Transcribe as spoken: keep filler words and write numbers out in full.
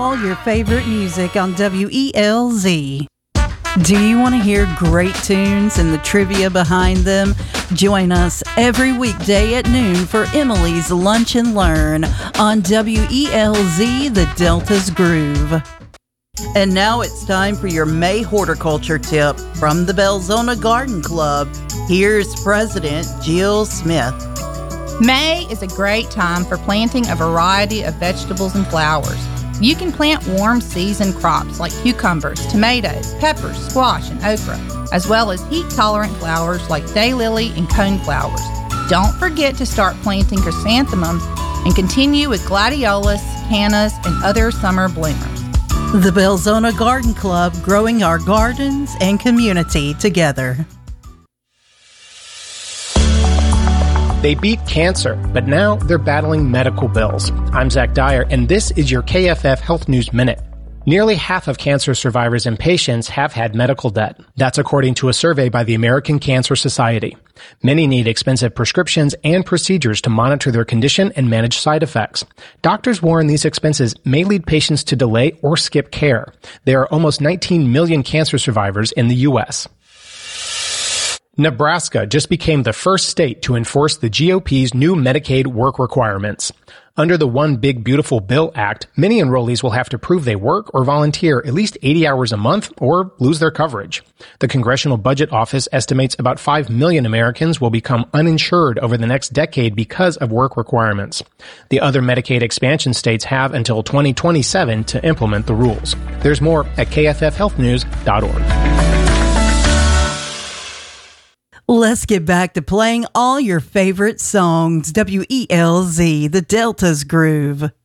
all your favorite music on W E L Z. Do you want to hear great tunes and the trivia behind them? Join us every weekday at noon for Emily's Lunch and Learn on W E L Z, the Delta's Groove. And now it's time for your May horticulture tip from the Belzona Garden Club. Here's President Jill Smith. May is a great time for planting a variety of vegetables and flowers. You can plant warm season crops like cucumbers, tomatoes, peppers, squash, and okra, as well as heat-tolerant flowers like daylily and coneflowers. Don't forget to start planting chrysanthemums and continue with gladiolus, cannas, and other summer bloomers. The Belzona Garden Club, growing our gardens and community together. They beat cancer, but now they're battling medical bills. I'm Zach Dyer, and this is your K F F Health News Minute. Nearly half of cancer survivors and patients have had medical debt. That's according to a survey by the American Cancer Society. Many need expensive prescriptions and procedures to monitor their condition and manage side effects. Doctors warn these expenses may lead patients to delay or skip care. There are almost nineteen million cancer survivors in the U S Nebraska just became the first state to enforce the G O P's new Medicaid work requirements. Under the One Big Beautiful Bill Act, many enrollees will have to prove they work or volunteer at least eighty hours a month or lose their coverage. The Congressional Budget Office estimates about five million Americans will become uninsured over the next decade because of work requirements. The other Medicaid expansion states have until twenty twenty-seven to implement the rules. There's more at K F F health news dot org. Let's get back to playing all your favorite songs. W E L Z, the Delta's Groove.